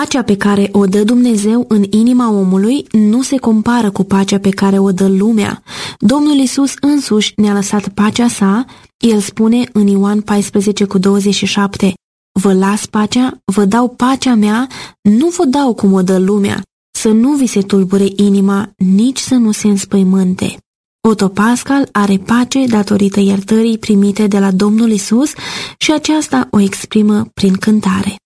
Pacea pe care o dă Dumnezeu în inima omului nu se compară cu pacea pe care o dă lumea. Domnul Iisus însuși ne-a lăsat pacea sa. El spune în Ioan 14:27: Vă las pacea, vă dau pacea mea, nu vă dau cum o dă lumea. Să nu vi se tulbure inima, nici să nu se înspăimânte. Otto Pascal are pace datorită iertării primite de la Domnul Iisus și aceasta o exprimă prin cântare.